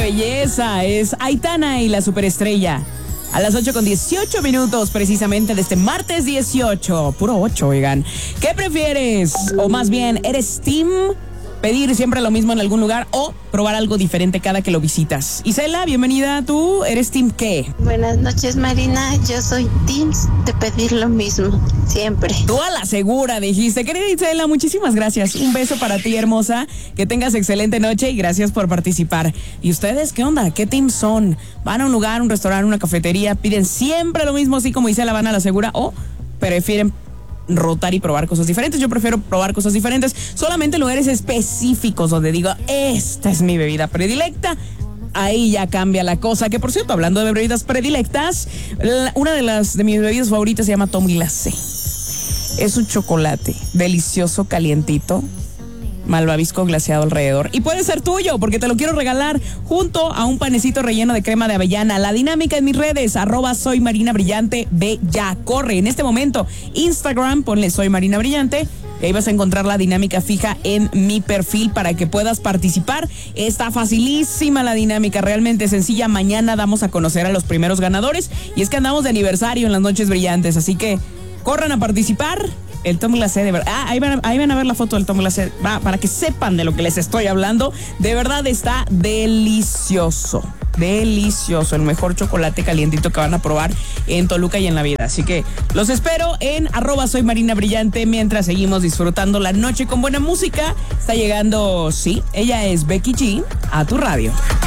belleza! Es Aitana y la superestrella. A las 8:18 precisamente de este martes 18. Puro 8, oigan. ¿Qué prefieres? O más bien, ¿eres team pedir siempre lo mismo en algún lugar o probar algo diferente cada que lo visitas? Isela, bienvenida. ¿Tú eres team qué? Buenas noches, Marina. Yo soy team de pedir lo mismo, siempre. Tú a la segura dijiste. Querida Isela, muchísimas gracias. Un beso para ti, hermosa. Que tengas excelente noche y gracias por participar. ¿Y ustedes qué onda? ¿Qué team son? ¿Van a un lugar, un restaurante, una cafetería? ¿Piden siempre lo mismo, así como Isela, van a la segura? ¿O prefieren rotar y probar cosas diferentes? Yo prefiero probar cosas diferentes, solamente en lugares específicos donde digo, esta es mi bebida predilecta. Ahí ya cambia la cosa. Que por cierto, hablando de bebidas predilectas, una de mis bebidas favoritas se llama Tom Glacé. Es un chocolate delicioso, calientito, malvavisco glaseado alrededor. Y puede ser tuyo, porque te lo quiero regalar junto a un panecito relleno de crema de avellana. La dinámica en mis redes, @soymarinabrillante, ve ya, corre. En este momento, Instagram, ponle Soy Marina Brillante. Y ahí vas a encontrar la dinámica fija en mi perfil para que puedas participar. Está facilísima la dinámica, realmente sencilla. Mañana damos a conocer a los primeros ganadores. Y es que andamos de aniversario en las noches brillantes, así que corran a participar. El Tom Glacé, de verdad. Ahí van a ver la foto del Tom Glacé. Para que sepan de lo que les estoy hablando. De verdad está delicioso. Delicioso. El mejor chocolate calientito que van a probar en Toluca y en la vida. Así que los espero en @soymarinabrillante mientras seguimos disfrutando la noche con buena música. Está llegando, sí, ella es Becky G a tu radio.